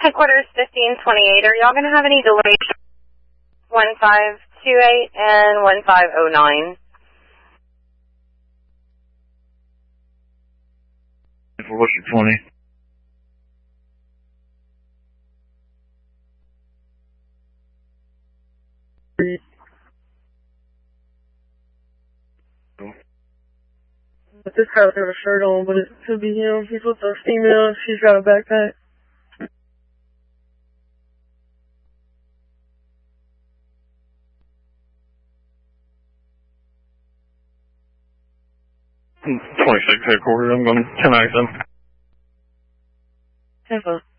Headquarters 1528. Are y'all going to have any delays? 1528 and 1509. What's your 20? But this guy's got a shirt on, but it could be him. He's with a female. She's got a backpack. Hmm, 26 headquarters. I'm going to 10 them. 10-4.